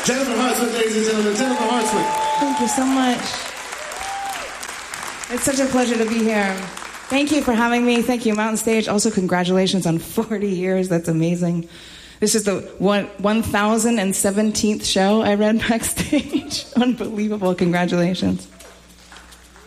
Jennifer Hartswick, ladies and gentlemen. Jennifer Hartswick. Thank you so much. It's such a pleasure to be here. Thank you for having me. Thank you, Mountain Stage. Also, congratulations on 40 years. That's amazing. This is the 1017th show I read backstage. Unbelievable. Congratulations.